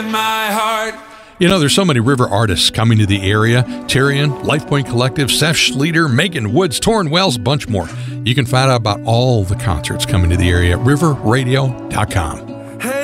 in my heart. You know, there's so many river artists coming to the area. Tyrion, Life Point Collective, Seth Schleter, Megan Woods, Torrin Wells, bunch more. You can find out about all the concerts coming to the area at riverradio.com.